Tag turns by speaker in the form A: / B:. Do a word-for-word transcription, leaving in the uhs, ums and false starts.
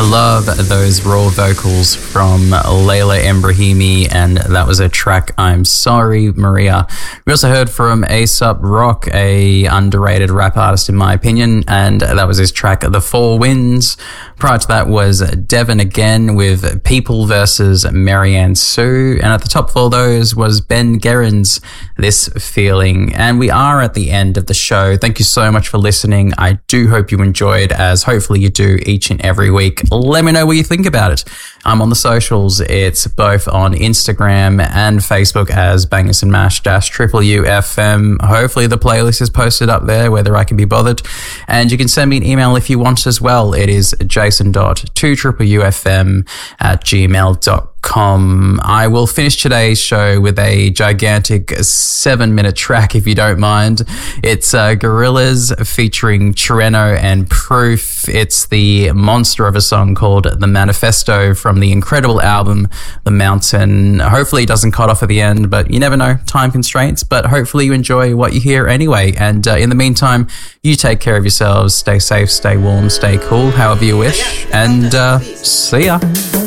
A: I love those raw vocals from Layla Embrahimi, and that was a track, I'm Sorry, Maria. We also heard from A$AP Rock, a underrated rap artist in my opinion, and that was his track, The Four Winds. Prior to that was Devon again with People versus Marianne Sue, and at the top of all those was Ben Guerin's This Feeling. And we are at the end of the show. Thank you so much for listening. I do hope you enjoyed, as hopefully you do each and every week. Let me know what you think about it. I'm on the socials. It's both on Instagram and Facebook as Bangers and Mash dash Triple U F M. Hopefully the playlist is posted up there, whether I can be bothered. And you can send me an email if you want as well. It is jason dot two triple U F M at gmail dot com. I will finish today's show with a gigantic seven minute track, if you don't mind. It's uh, Gorillaz featuring Treno and Proof. It's the monster of a song called The Manifesto from the incredible album The Mountain. Hopefully it doesn't cut off at the end, but you never know, time constraints, but hopefully you enjoy what you hear anyway. And uh, in the meantime, you take care of yourselves, stay safe, stay warm, stay cool, however you wish, and uh, see ya.